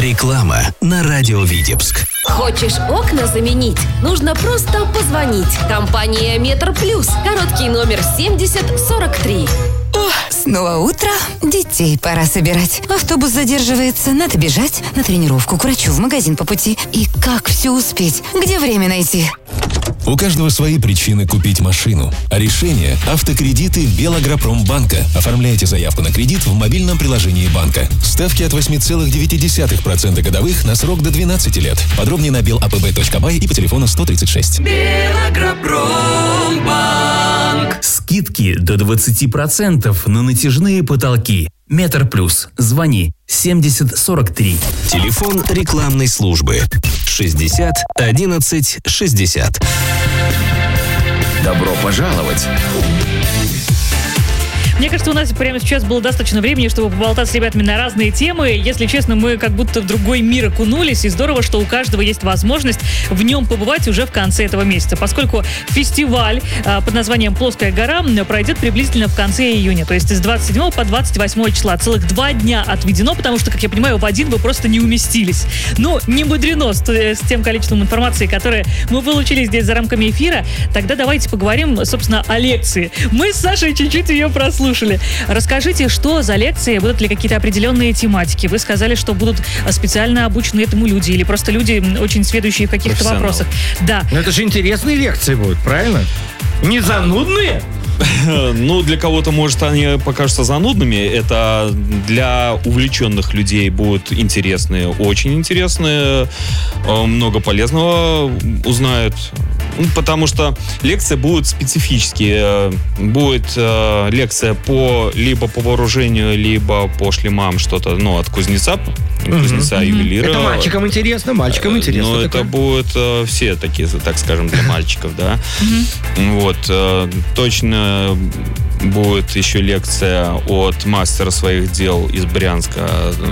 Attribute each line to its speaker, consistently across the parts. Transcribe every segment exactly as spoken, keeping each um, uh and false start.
Speaker 1: Реклама на радио Витебск.
Speaker 2: Хочешь окна заменить? Нужно просто позвонить. Компания Метр Плюс. Короткий номер семьдесят сорок три.
Speaker 3: Ох, снова утро. Детей пора собирать. Автобус задерживается. Надо бежать на тренировку, к врачу, в магазин по пути. И как все успеть? Где время найти?
Speaker 4: У каждого свои причины купить машину. А решение – автокредиты Белагропромбанка. Оформляйте заявку на кредит в мобильном приложении банка. Ставки от восемь целых девять десятых процента годовых на срок до двенадцати лет. Подробнее на бел а пэ бэ точка бай и по телефону сто тридцать шесть.
Speaker 5: Белагропромбанк. Скидки до двадцати процентов на натяжные потолки. Метр Плюс. Звони семьдесят сорок три.
Speaker 1: Телефон рекламной службы шестьдесят одиннадцать шестьдесят.
Speaker 5: Добро пожаловать!
Speaker 6: Мне кажется, у нас прямо сейчас было достаточно времени, чтобы поболтать с ребятами на разные темы. Если честно, мы как будто в другой мир окунулись, и здорово, что у каждого есть возможность в нем побывать уже в конце этого месяца, поскольку фестиваль а, под названием «Плоская гора» пройдет приблизительно в конце июня, то есть с двадцать седьмого по двадцать восьмое числа. Целых два дня отведено, потому что, как я понимаю, в один вы просто не уместились. Но не мудрено с, с тем количеством информации, которое мы получили здесь за рамками эфира. Тогда давайте поговорим, собственно, о лекции. Мы с Сашей чуть-чуть ее прослушали. Расскажите, что за лекции, будут ли какие-то определенные тематики? Вы сказали, что будут специально обучены этому люди или просто люди, очень сведущие в каких-то вопросах. Да.
Speaker 7: Но это же интересные лекции будут, правильно? Не занудные?
Speaker 8: Ну, для кого-то, может, они покажутся занудными. Это для увлеченных людей будут интересные, очень интересные. Много полезного узнают. Потому что лекции будут специфические. Будет э, лекция по либо по вооружению, либо по шлемам, что-то, ну, от кузнеца, uh-huh. кузнеца, uh-huh. ювелира.
Speaker 7: Это мальчикам интересно, мальчикам интересно.
Speaker 8: Ну, это будут э, все такие, так скажем, для мальчиков, да. Uh-huh. Вот. Э, точно будет еще лекция от мастера своих дел из Брянска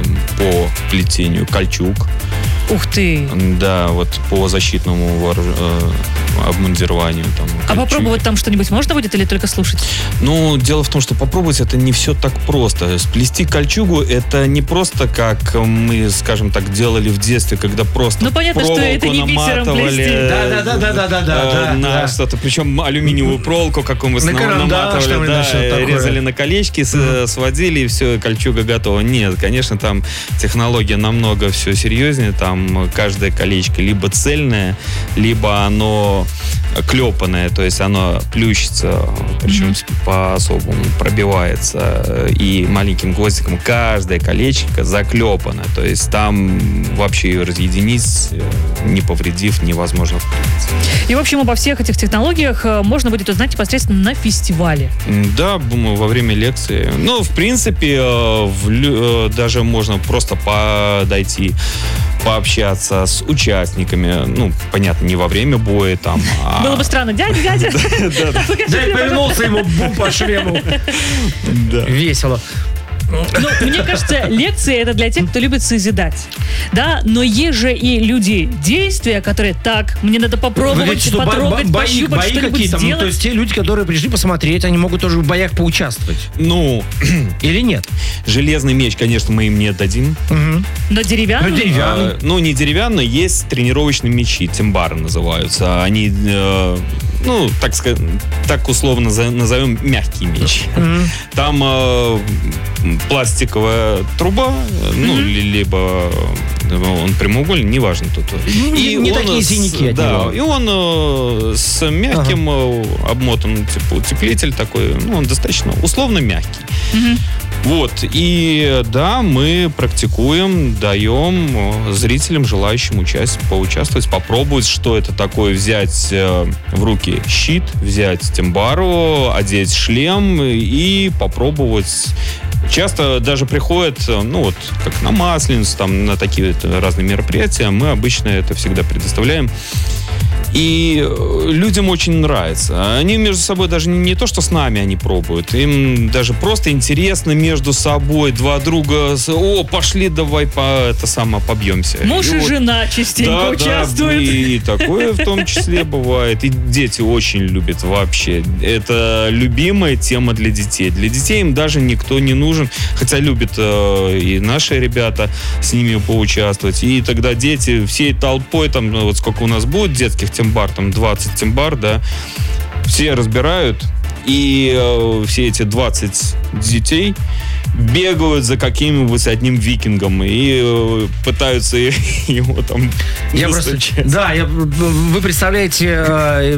Speaker 8: по плетению кольчуг.
Speaker 6: Ух ты!
Speaker 8: Да, вот по защитному вооруж... обмундированию. Там,
Speaker 6: а попробовать там что-нибудь можно будет или только слушать?
Speaker 8: Ну, дело в том, что попробовать это не все так просто. Сплести кольчугу это не просто как мы, скажем так, делали в детстве, когда просто
Speaker 6: ну, понятно, что это не бисером плести.
Speaker 7: Да, да, да, да, да, да.
Speaker 8: На что-то, причем алюминиевую проволоку какую-нибудь наматывали, да, резали на колечки, сводили, и все, кольчуга готова. Нет, конечно, там технология намного все серьезнее. Там каждое колечко либо цельное, либо оно клепанное, то есть оно плющится, причем mm-hmm. по-особому пробивается, и маленьким гвоздиком каждое колечко заклепано, то есть там вообще ее разъединить, не повредив, невозможно в принципе.
Speaker 6: И, в общем, обо всех этих технологиях можно будет узнать непосредственно на фестивале.
Speaker 8: Да, во время лекции. Ну, в принципе, в, даже можно просто подойти, пообщаться с участниками, ну, понятно, не во время боя там. А...
Speaker 6: Было бы странно, дядя, дядя.
Speaker 7: Дядя повернулся ему, бум по шлему. Весело.
Speaker 6: Ну, мне кажется, лекции это для тех, кто любит созидать. Да, но есть же и люди действия, которые так, мне надо попробовать, говорите, потрогать, бо- бо- пощупать,
Speaker 7: бои
Speaker 6: что-нибудь
Speaker 7: какие-то,
Speaker 6: сделать.
Speaker 7: Ну, то есть те люди, которые пришли посмотреть, они могут тоже в боях поучаствовать.
Speaker 8: Ну,
Speaker 7: или нет?
Speaker 8: Железный меч, конечно, мы им не отдадим.
Speaker 6: Угу. Но деревянный?
Speaker 7: Ну, деревянный.
Speaker 8: А, ну, не деревянный, есть тренировочные мечи, тимбары называются. Они, э, ну, так сказать, так условно назовем мягкий меч. Mm-hmm. Там э, пластиковая труба, mm-hmm. ну, либо он прямоугольный, неважно тут.
Speaker 7: И не такие синяки от
Speaker 8: да,
Speaker 7: него.
Speaker 8: И он э, с мягким ага. обмотан, типа, утеплитель такой, ну, он достаточно условно мягкий. Mm-hmm. Вот, и да, мы практикуем, даем зрителям, желающим участь, поучаствовать, попробовать, что это такое, взять в руки щит, взять тимбару, одеть шлем и попробовать. Часто даже приходят, ну вот, как на Масленицу, там, на такие разные мероприятия, мы обычно это всегда предоставляем. И людям очень нравится. Они между собой даже не то, что с нами они пробуют. Им даже просто интересно между собой. Два друга, о, пошли, давай по, это самое, побьемся.
Speaker 6: Муж и,
Speaker 8: и вот,
Speaker 6: жена частенько да, участвуют.
Speaker 8: Да, и такое в том числе бывает. И дети очень любят вообще. Это любимая тема для детей. Для детей им даже никто не нужен. Хотя любят э, и наши ребята с ними поучаствовать. И тогда дети всей толпой, там, вот сколько у нас будет детских тембар, там двадцать тембар, да, все разбирают, и э, все эти двадцать детей бегают за каким-нибудь одним викингом и э, пытаются его там
Speaker 7: я просто, да, я, вы представляете, э,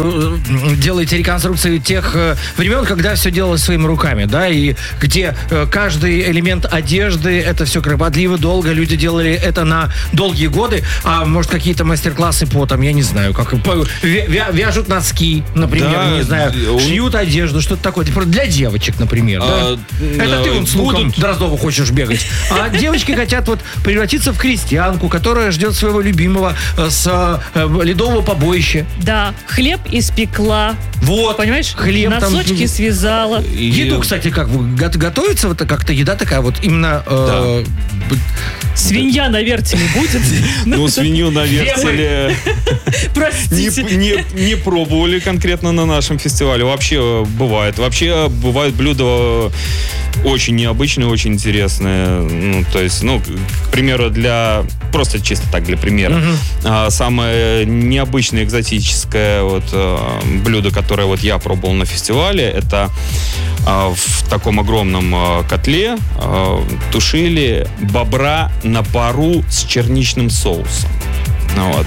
Speaker 7: э, делаете реконструкцию тех э, времен, когда все делалось своими руками, да, и где э, каждый элемент одежды, это все кропотливо, долго, люди делали это на долгие годы, а может какие-то мастер-классы по там, я не знаю, как по, вя, вяжут носки, например, да, не знаю, он... шьют одежду, что-то такое, для девочек, например, а, да? Это ты с луком будут... Дроздова хочешь бегать. А девочки хотят вот превратиться в крестьянку, которая ждет своего любимого с э, ледового побоища.
Speaker 6: Да, хлеб испекла.
Speaker 7: Вот.
Speaker 6: Понимаешь?
Speaker 7: Хлеб
Speaker 6: носочки там... связала.
Speaker 7: Еду, кстати, как готовится вот как-то еда такая вот именно... Э,
Speaker 6: да. Свинья на вертеле будет?
Speaker 8: Ну, свинью на вертеле...
Speaker 6: Простите.
Speaker 8: Не пробовали конкретно на нашем фестивале. Вообще бывает. Вообще бывают блюда очень необычные, очень интересные. Ну, то есть, ну, к примеру, для... Просто чисто так, для примера. Uh-huh. А, самое необычное, экзотическое вот, а, блюдо, которое вот я пробовал на фестивале, это а, в таком огромном а, котле а, тушили бобра на пару с черничным соусом. Вот.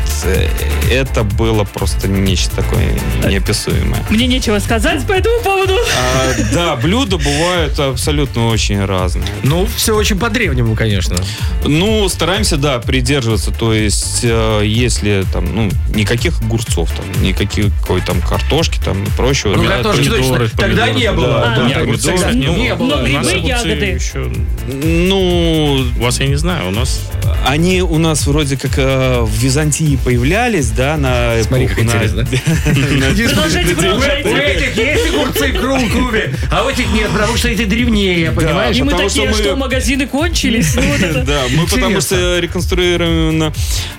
Speaker 8: Это было просто нечто такое неописуемое.
Speaker 6: Мне нечего сказать по этому поводу.
Speaker 8: А, да, блюда бывают абсолютно очень разные.
Speaker 7: Ну, все очень по-древнему, конечно.
Speaker 8: Ну, стараемся, да, придерживаться. То есть, э, если там, ну, никаких огурцов, там, никаких какой там картошки, там, и прочего.
Speaker 7: Ну, картошки точно. Тогда не было.
Speaker 8: Да,
Speaker 7: да,
Speaker 8: да, огурцов
Speaker 7: не, не было.
Speaker 6: Но грибы, ягоды.
Speaker 8: Еще... Ну,
Speaker 9: у вас, я не знаю, у нас...
Speaker 8: Они у нас вроде как э, в Византии появлялись, да, на...
Speaker 7: Смотри, как интересно.
Speaker 6: Продолжайте, продолжайте.
Speaker 7: У этих есть огурцы в клубе, а у этих нет, потому что эти древнее, понимаешь?
Speaker 6: И мы такие, что магазины кончились.
Speaker 8: Да, мы потому что реконструируем именно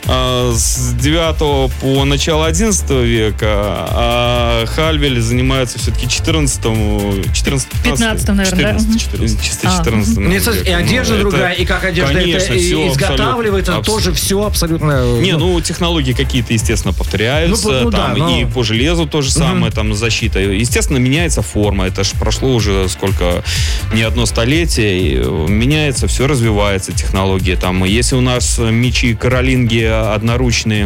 Speaker 8: с девятого по начало одиннадцатого века, а Хальвель занимается все-таки четырнадцатым,
Speaker 6: пятнадцатым, наверное, да?
Speaker 8: Чисто четырнадцатым.
Speaker 7: И одежда другая, и как одежда изготавливается, тоже все абсолютно...
Speaker 8: Не, ну, технологии какие-то, естественно, повторяются.
Speaker 7: Ну, ну,
Speaker 8: там,
Speaker 7: да, но...
Speaker 8: И по железу то же самое, угу. там, защита. Естественно, меняется форма. Это же прошло уже сколько, не одно столетие. Меняется, все развивается, технология. Там, если у нас мечи каролинги одноручные,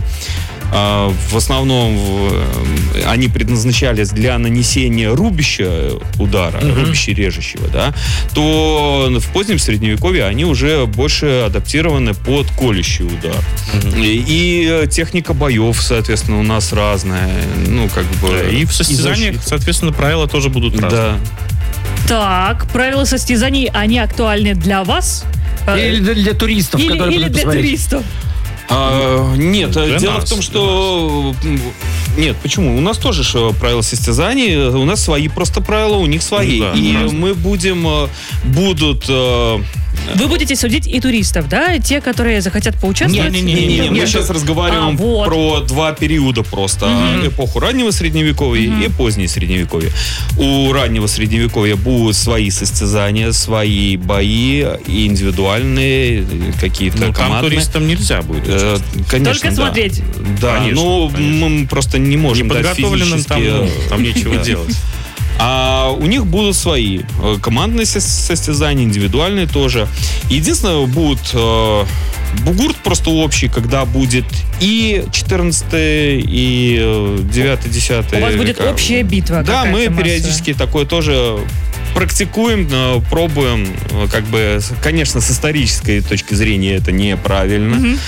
Speaker 8: в основном они предназначались для нанесения рубящего удара, uh-huh. рубяще-режущего, да, то в позднем средневековье они уже больше адаптированы под колющий удар. Uh-huh. И, и техника боев, соответственно, у нас разная. Ну, как бы...
Speaker 9: Да, и в состязаниях, соответственно, правила тоже будут разные.
Speaker 8: Да.
Speaker 6: Так, правила состязаний, они актуальны для вас?
Speaker 7: Или для, для туристов,
Speaker 6: или,
Speaker 7: которые
Speaker 6: или для
Speaker 7: посмотреть.
Speaker 6: туристов?
Speaker 8: А, нет, для дело
Speaker 9: нас,
Speaker 8: в том, что... Нет, почему? У нас тоже же правила состязаний, у нас свои просто правила, у них свои. Да, и разные. Мы будем... Будут...
Speaker 6: Вы будете судить и туристов, да? Те, которые захотят поучаствовать?
Speaker 8: Не-не-не, мы сейчас разговариваем а, вот. про два периода просто. Угу. Эпоху раннего средневековья угу. и позднее средневековье. У раннего средневековья будут свои состязания, свои бои, индивидуальные, какие-то
Speaker 9: ну,
Speaker 8: командные.
Speaker 9: Там туристам нельзя будет
Speaker 8: э, Конечно,
Speaker 6: Только
Speaker 8: да.
Speaker 6: смотреть.
Speaker 8: Да,
Speaker 9: конечно,
Speaker 8: ну
Speaker 9: конечно.
Speaker 8: мы просто не можем дать
Speaker 9: физически... Там, ну, там нечего делать.
Speaker 8: А у них будут свои командные состязания, индивидуальные тоже. Единственное, будут э, бугурт просто общий, когда будет и четырнадцатый, и девятый, десятый.
Speaker 6: У вас будет как... общая битва.
Speaker 8: Да, мы периодически такое тоже практикуем, пробуем. Как бы, конечно, с исторической точки зрения это неправильно. Mm-hmm.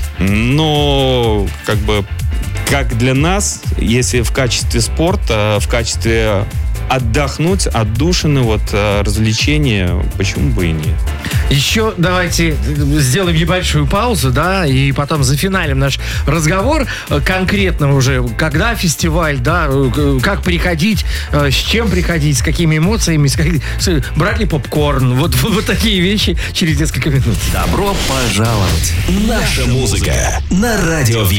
Speaker 8: Но как бы как для нас, если в качестве спорта, в качестве отдохнуть, отдушины, вот развлечения, почему бы и нет.
Speaker 7: Еще давайте сделаем небольшую паузу, да, и потом зафиналим наш разговор конкретно уже, когда фестиваль, да, как приходить, с чем приходить, с какими эмоциями, с как... брать ли попкорн, вот, вот такие вещи через несколько минут.
Speaker 1: Добро пожаловать! Наша музыка на радио